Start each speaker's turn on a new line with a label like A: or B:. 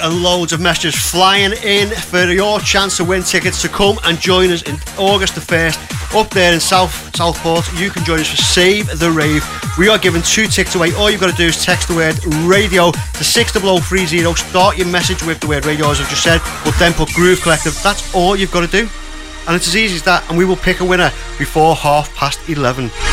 A: and loads of messages flying in for your chance to win tickets to come and join us in August the 1st up there in Southport. You can join us for Save the Rave. We are giving 2 tickets away. All you've got to do is text the word radio to 60030. Start your message with the word radio, as I've just said, but then put Groove Collective. That's all you've got to do. And it's as easy as that, and we will pick a winner before 11:30.